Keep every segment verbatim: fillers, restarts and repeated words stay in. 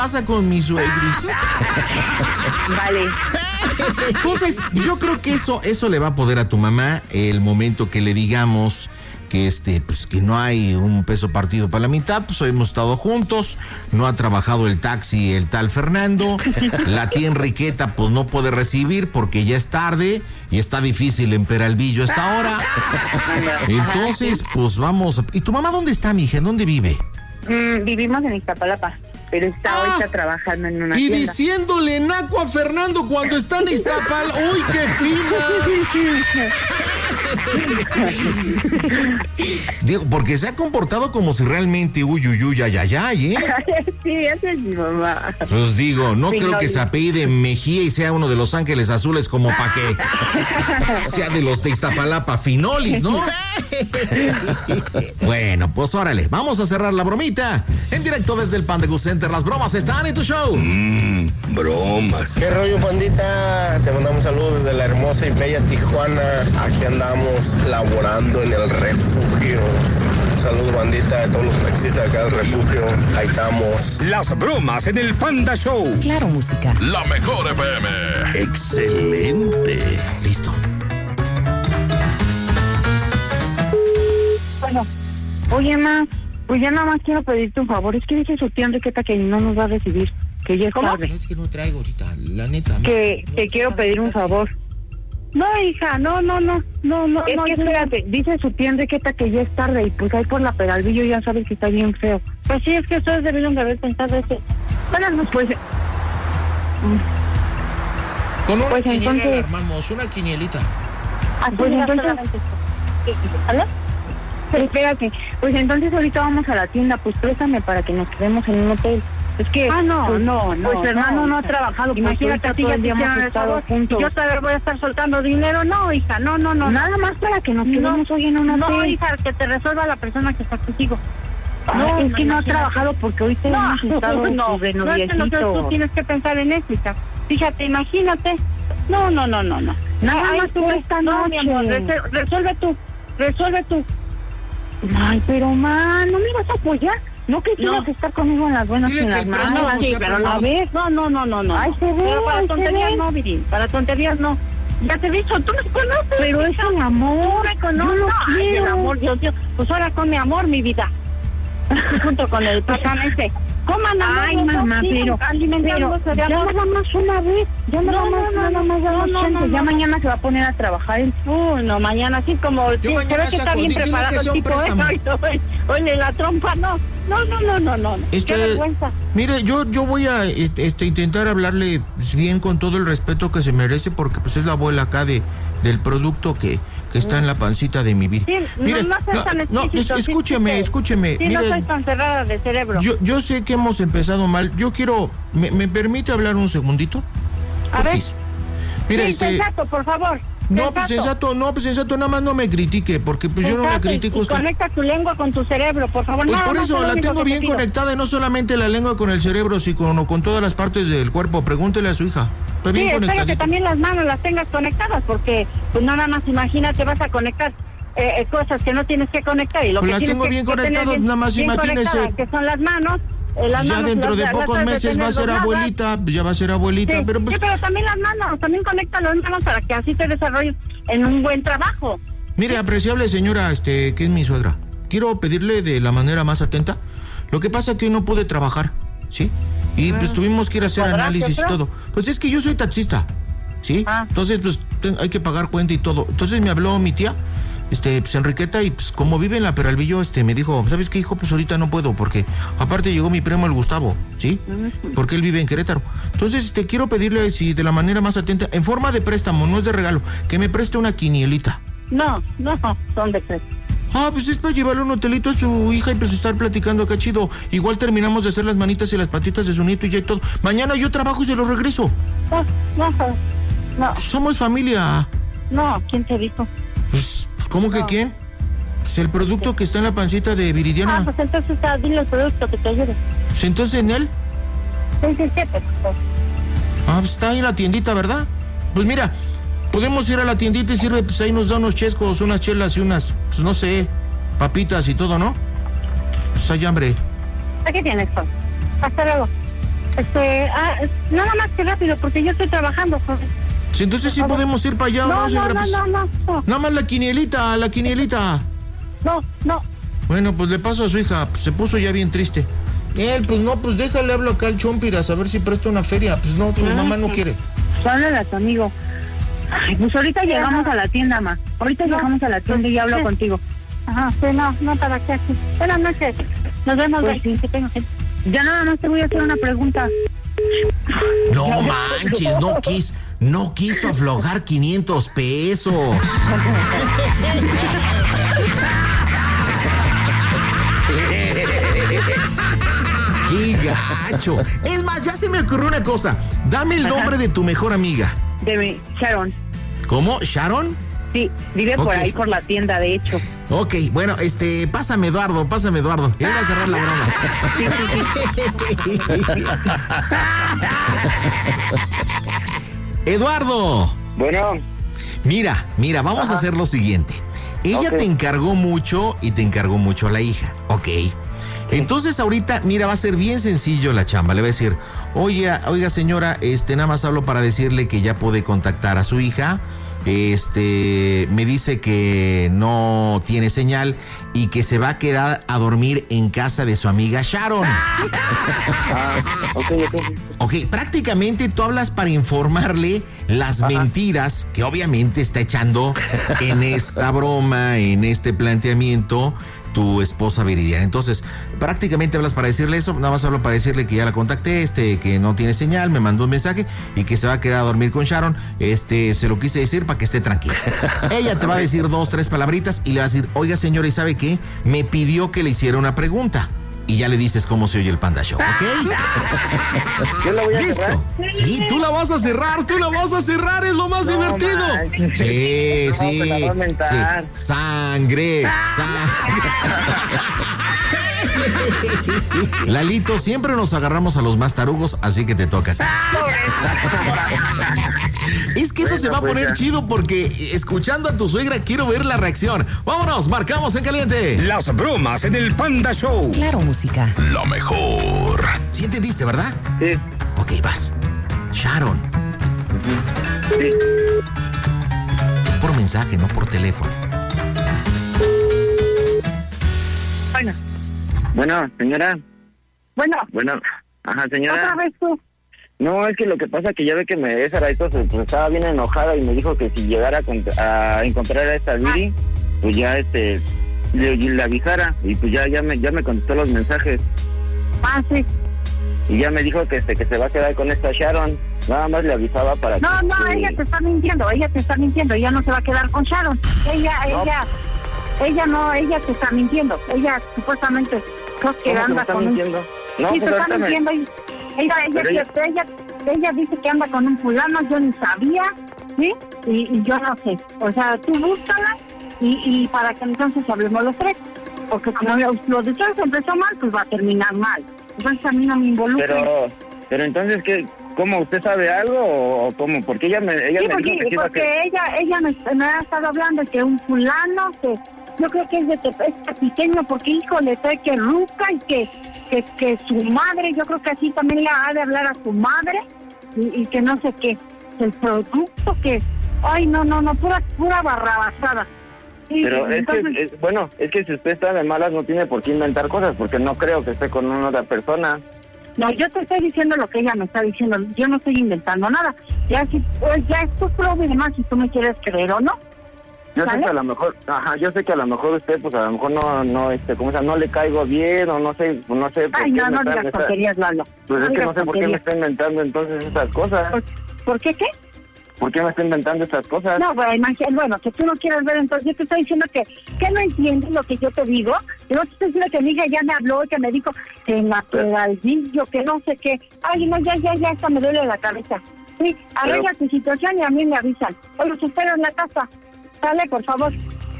pasa con mi suegris. Vale. Entonces, yo creo que eso, eso le va a poder a tu mamá el momento que le digamos que este, pues que no hay un peso partido para la mitad, pues hoy hemos estado juntos, no ha trabajado el taxi el tal Fernando, la tía Enriqueta pues no puede recibir porque ya es tarde y está difícil en Peralvillo a esta hora. Entonces, pues vamos. ¿Y tu mamá dónde está, mija? ¿Dónde vive? Mm, vivimos en Iztapalapa, pero está Ah, ahorita trabajando en una y tienda. diciéndole naco a Fernando cuando está en Iztapal. ¡Uy, qué fina! Digo, porque se ha comportado como si realmente uy, uy, uy, ay, ay, ay, ¿eh? Sí, esa es mi mamá. Pues digo, no Sí, creo no, que no. se apellide Mejía y sea uno de los Ángeles Azules como para que sea de los de Iztapalapa Finolis, ¿no? Bueno, pues órale, vamos a cerrar la bromita. En directo desde el Panda Goose Center, las bromas están en tu show. Mmm, bromas. ¿Qué rollo, pandita? Te mandamos un saludo desde la hermosa y bella Tijuana. Aquí andamos laborando en el refugio. Saludos, bandita, de todos los taxistas acá del refugio. Ahí estamos. Las bromas en el Panda Show. Claro, música. La mejor F M. Excelente. Listo. Bueno, oye, ma, pues ya nada más quiero pedirte un favor. Es que dice su tía Enriqueta que no nos va a recibir, que ya es tarde. Es que no traigo ahorita, la neta. Que te quiero pedir un favor. No, hija, no, no, no, no, no, es no, que yo- espérate, dice su tía Enriqueta que ya es tarde y pues ahí por la Peralvillo ya sabes que está bien feo. Pues sí, es que ustedes debieron de haber pensado eso. Bueno, pues, Con una Pues quiniela entonces- la armamos, una quinielita. ah, pues entonces, ¿aló? Pero espérate, pues entonces ahorita vamos a la tienda, pues préstame para que nos quedemos en un hotel. Es que Ah, no, pues, no, no. Pues Fernando no, ha hija. trabajado, pues Imagínate, ahorita a ti todo ya el te día hemos hicieron el estado favor. juntos. Yo todavía voy a estar soltando dinero. No, hija, no, no, no. Nada más para que nos quedemos No, hoy en un hotel. no, hija, que te resuelva la persona que está contigo. No, es que no ha imagínate. trabajado porque ahorita hemos estado no, sus no, es que no, renoviecitos. tú tienes que pensar en eso, hija. Fíjate, imagínate. No, no, no, no, no. Nada Ay, más tú, por esta no, mi amor, noche. resol- resuelve tú, resuelve tú. Ay, pero ma, ¿no me vas a apoyar? No que No. tienes que estar conmigo en las buenas y Dile en que las el malas. préstamo No, sí, sea pero para no, A a ver, ver, no, no, no, no, no. Ay, se ve, Pero para ay, se tonterías ve. no, Viri, para tonterías no. Ya te he dicho, tú me conoces. Pero es el amor. Tú me conoces. Yo lo Ay, el quiero. amor, Dios mío. Pues ahora con mi amor, mi vida. Junto con el patán ese. Coman amor, Ay, los dos, mamá, sí, pero, alimentándose pero de ya amor. nada más una vez, ya nada No, más, no, no, nada más, no, damos no, chance. no, Ya no. mañana se va a poner a trabajar él. Uy, no, mañana sí, como sí, se mañana ve que está saco, bien di- dile preparado que el sea un tipo, ¿eh? préstamo. Ay, no, oye, oye, la trompa, no. No, no, no, no, no. Este, Qué vergüenza. mire, yo, yo voy a este, intentar hablarle pues, bien con todo el respeto que se merece porque pues es la abuela acá de del producto que, que está en la pancita de mi vida. Sí, Mire, no, no seas tan no, explícito, es- sí, escúcheme, sí, sí. escúcheme. Sí, no mire, soy tan cerrada de cerebro. yo, yo sé que hemos empezado mal. Yo quiero, ¿me, me permite hablar un segundito? A ver. Porfis. Mire, Sí, este, sensato, por favor. no, pues sensato, no, pues sensato, nada más no me critique, porque pues yo no la Sensato, y- critico a y usted. conecta tu lengua con tu cerebro, por favor. Pues Nada por más eso es lo la único tengo que te bien pido. conectada, y no solamente la lengua con el cerebro, sino con todas las partes del cuerpo. Pregúntele a su hija. Está Sí, bien espero que conectadita. también las manos las tengas conectadas, porque pues no nada más imagínate, vas a conectar eh, eh, cosas que no tienes que conectar. Y lo Pues que las tienes tengo que- bien que tener conectadas, nada más bien imagínese. conectadas, que son las manos. eh, las Ya manos dentro las- de las pocos has de meses va a tener ser dobladas. abuelita, pues ya va a ser abuelita, Sí, pero pues... sí, pero también las manos, también conecta las manos para que así te desarrolles en un buen trabajo. Mire, apreciable señora, este, que es mi suegra, quiero pedirle de la manera más atenta. Lo que pasa es que hoy no pude trabajar, ¿sí? Y pues tuvimos que ir a hacer ¿Podrás, análisis y cierto? todo. Pues es que yo soy taxista, ¿sí? Ah. Entonces, pues ten- hay que pagar cuenta y todo. Entonces me habló mi tía, este, pues Enriqueta, y pues como vive en la Peralvillo, este, me dijo, ¿sabes qué, hijo? Pues ahorita no puedo, porque aparte llegó mi primo el Gustavo, ¿sí? Porque él vive en Querétaro. Entonces, este, quiero pedirle, si de la manera más atenta, en forma de préstamo, no es de regalo, que me preste una quinielita. No, no, son de tres. Ah, pues es para llevarle un hotelito a su hija y pues estar platicando acá chido. Igual terminamos de hacer las manitas y las patitas de su nieto y ya y todo. Mañana yo trabajo y se lo regreso. No, no, no, Somos familia. no, ¿quién te dijo? Pues, pues ¿cómo que No. quién? Pues el producto que está en la pancita de Ah, Viridiana. pues entonces ah, dile el producto que te ayude. Pues entonces en él. Sí, sí, sí, pues, pues. Ah, pues está ahí en la tiendita, ¿verdad? Pues mira, podemos ir a la tiendita y sirve, pues ahí nos da unos chescos, unas chelas y unas, pues no sé, papitas y todo, ¿no? Pues hay hambre. Aquí tienes, Juan. Hasta luego. Este, ah, nada más que rápido, porque yo estoy trabajando. Joven. Sí, entonces sí podemos ir para allá, no, ¿no, no, señora? no, Pues, no, no, no. nada más la quinielita, la quinielita. No, no. Bueno, pues le paso a su hija, pues, se puso ya bien triste. Él, pues no, pues déjale, hablo acá al Chompiras a ver si presta una feria. Pues no, tu Ah, mamá no sí. quiere. Háblale a tu amigo. Ay, pues ahorita llegamos a la tienda, ma. Ahorita no. llegamos a la tienda y hablo sí. contigo. Ajá, sí, no, no, ¿para qué aquí? Buenas noches. Nos vemos, pues, sí. Que tengo que... Ya nada más te voy a hacer una pregunta. No manches, no quiso, no quiso aflojar quinientos pesos. ¡Qué gacho! Es más, ya se me ocurrió una cosa. Dame el nombre de tu mejor amiga. De mi Sharon. ¿Cómo? ¿Sharon? Sí, vive okay. por ahí por la tienda, de hecho. Ok, bueno, este, pásame Eduardo, pásame Eduardo. Él va a cerrar la broma. Sí, sí, sí. Eduardo. Bueno. Mira, mira, vamos Ajá. a hacer lo siguiente. Ella okay. te encargó mucho y te encargó mucho a la hija, ok. Entonces ahorita, mira, va a ser bien sencillo la chamba. Le va a decir, oiga, oiga señora, este, nada más hablo para decirle que ya puede contactar a su hija. Este, me dice que no tiene señal y que se va a quedar a dormir en casa de su amiga Sharon. Ah, okay, okay. Ok, prácticamente tú hablas para informarle las Ajá. mentiras que obviamente está echando en esta broma, en este planteamiento, tu esposa Viridiana. Entonces, prácticamente hablas para decirle eso, nada más hablo para decirle que ya la contacté, este, que no tiene señal, me mandó un mensaje y que se va a quedar a dormir con Sharon. Este, se lo quise decir para que esté tranquila. Ella te va a decir dos, tres palabritas y le va a decir, oiga señora, ¿y sabe qué? Me pidió que le hiciera una pregunta. Y ya le dices cómo se oye el Panda Show, ¿ok? ¿Yo la voy a ¿Listo? cerrar? Sí, tú la vas a cerrar, tú la vas a cerrar, es lo más no, divertido. Man. Sí, no, sí, sí. Sangre, sangre. Lalito, siempre nos agarramos a los más tarugos, así que te toca a ti. Es que eso bueno, se va a poner pues chido porque escuchando a tu suegra quiero ver la reacción. Vámonos, marcamos en caliente. Las bromas en el Panda Show. Claro, música. Lo mejor. ¿Sí entendiste, verdad? Sí. Ok, vas. Sharon. Sí. Fue por mensaje, no por teléfono. Bueno. Bueno, señora. Bueno. Bueno, ajá, señora. ¿Otra vez tú? No, es que lo que pasa es que ya ve que me esa raíz pues, pues estaba bien enojada y me dijo que si llegara a, a encontrar a esta Viri, pues ya este le, le avisara y pues ya ya me ya me contestó los mensajes. Ah, sí. Y ya me dijo que este que se va a quedar con esta Sharon. Nada más le avisaba para no, que... No, no, que... ella te está mintiendo, ella te está mintiendo, ella no se va a quedar con Sharon. Ella, no. ella, ella no, ella te está mintiendo. Ella supuestamente creo que anda con mintiendo? un... No, sí, pues te está mintiendo. Y... Ella, ella, ella, ella, ella dice que anda con un fulano, yo ni sabía, ¿sí? Y, y yo no sé. O sea, tú búscala y, y para que entonces hablemos los tres. Porque como los, los de ustedes empezó mal, pues va a terminar mal. Entonces a mí no me involucra. Pero, pero entonces, ¿qué? ¿Cómo? ¿Usted sabe algo o cómo? Porque ella me, ella sí, me porque, dijo que porque que... ella, ella me, me ha estado hablando que un fulano, que yo creo que es de es pequeño, porque hijo le trae que ruca y que, que, que su madre, yo creo que así también le ha de hablar a su madre y, y que no sé qué, el producto que, ay no, no, no, pura, pura barrabasada. Sí, pero es entonces... que, es, bueno, es que si usted está de malas no tiene por qué inventar cosas, porque no creo que esté con una otra persona. No, yo te estoy diciendo lo que ella me está diciendo, yo no estoy inventando nada. Ya si, pues ya es tu prueba y demás, si tú me quieres creer o no. Yo ¿Sale? sé que a lo mejor, ajá, yo sé que a lo mejor usted, pues a lo mejor no, no, este, como sea, no le caigo bien o no sé, no sé por Ay, qué no, me no está, digas me tonterías, Lalo. Pues no es que no sé tonterías. por qué me está inventando entonces estas cosas. ¿Por, ¿por qué qué? ¿Por qué me está inventando estas cosas? No, bueno, imagínate, bueno, que tú no quieres ver, entonces yo te estoy diciendo que, que no entiendes lo que yo te digo. Yo no te estoy diciendo que mi hija ya me habló y que me dijo que naturalillo, que no sé qué. Ay, no, ya, ya, ya, hasta me duele la cabeza. Sí, arregla tu situación y a mí me avisan. Oye, los espero en la casa. Sale, por favor.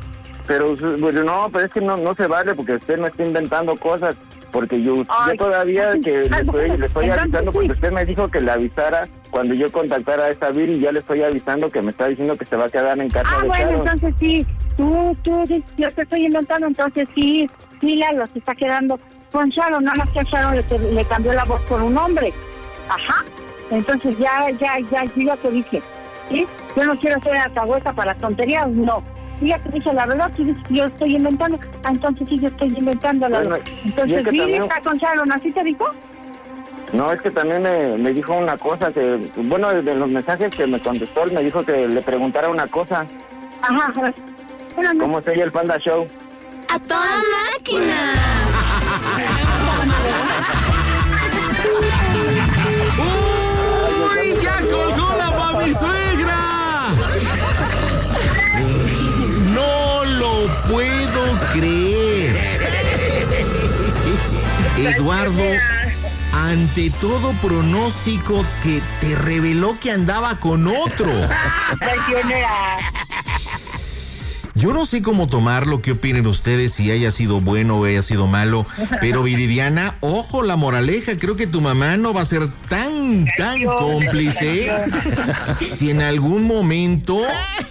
Pero, bueno, no, pero es que no, no se vale porque usted me está inventando cosas. Porque yo, Ay, yo todavía ay, que le ay, estoy, le estoy entonces, avisando sí. porque usted me dijo que le avisara cuando yo contactara a esta Viri y ya le estoy avisando que me está diciendo que se va a quedar en casa Ah, de bueno, Sharon. entonces sí, tú, tú, yo te estoy inventando, entonces sí, sí, Lalo, se está quedando con Sharon, nada más que a Sharon le, le cambió la voz por un hombre. Ajá. Entonces ya, ya, ya, yo ya te dije, ¿sí? Yo no quiero ser alcahueta para tonterías, no. Y ya te dije la verdad, tú dices que yo estoy inventando. Ah, entonces sí, yo estoy inventando la Bueno, verdad. Entonces, es que sí, también- está con Sharon, ¿así te dijo? No, es que también me, me dijo una cosa que, bueno, de los mensajes que me contestó, él me dijo que le preguntara una cosa. Ajá, bueno, no. ¿Cómo se oye el Panda Show? ¡A toda máquina! ¡Uy! ¡Ya colgó la mami suegra! No lo puedo creer. Eduardo, ante todo pronóstico, que te reveló que andaba con otro. Yo no sé cómo tomarlo, qué opinen ustedes, si haya sido bueno o haya sido malo, pero Viridiana, ojo la moraleja, creo que tu mamá no va a ser tan, tan cómplice si en algún momento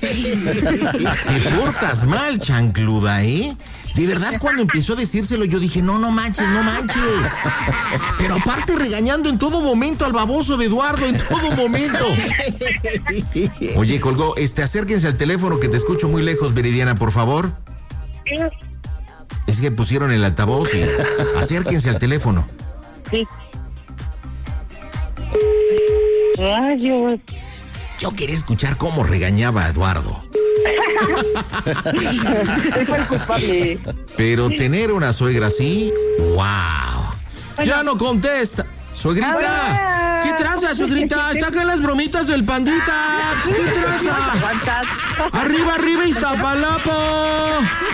te portas mal, chancluda, ¿eh? De verdad, cuando empezó a decírselo, yo dije, no, no manches, no manches. Pero aparte regañando en todo momento al baboso de Eduardo, en todo momento. Oye, colgó, este, acérquense al teléfono que te escucho muy lejos, Viridiana, por favor. Es que pusieron el altavoz y acérquense al teléfono. Sí. Rayos. Yo quería escuchar cómo regañaba a Eduardo. Soy fue el culpable. Pero tener una suegra así, wow. Ya no contesta. Suegrita, ¿qué traza, suegrita? Está acá en las bromitas del pandita. ¿Qué traza? Arriba, arriba, Iztapalapa.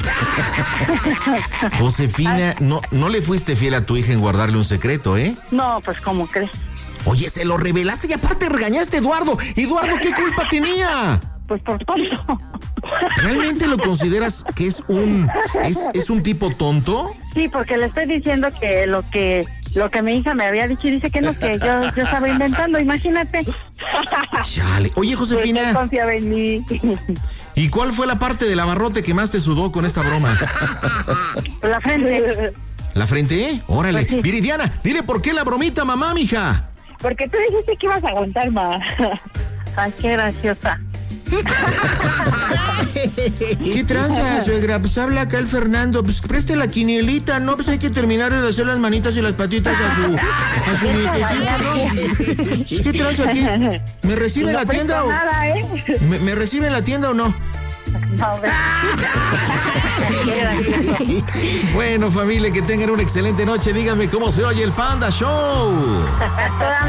Josefina, no, no le fuiste fiel a tu hija en guardarle un secreto, ¿eh? No, pues, ¿cómo crees? Oye, se lo revelaste y aparte regañaste a Eduardo. ¿Eduardo qué culpa tenía? Pues por tonto. ¿Realmente lo consideras que es un es, es un tipo tonto? Sí, porque le estoy diciendo que lo que lo que mi hija me había dicho y dice que no, que yo, yo estaba inventando, imagínate. Chale. Oye, Pues él Josefina, confiaba en mí. ¿y cuál fue la parte del abarrote que más te sudó con esta broma? La frente. ¿La frente? ¿Eh? Órale. Pues sí. Viridiana, dile por qué la bromita, mamá, mija. Porque tú dijiste que ibas a aguantar más. Ay, qué graciosa. ¿Qué tranza, suegra? Pues habla acá el Fernando. Pues preste la quinielita, ¿no? Pues hay que terminar de hacer las manitas y las patitas a su, a su nietecito, ¿no? ¿Qué tranza aquí? ¿Me recibe en No la tienda presto o...? nada, ¿eh? ¿Me, ¿Me recibe en la tienda o no? No, qué gracioso. Bueno, familia, que tengan una excelente noche. Díganme cómo se oye el Panda Show. A toda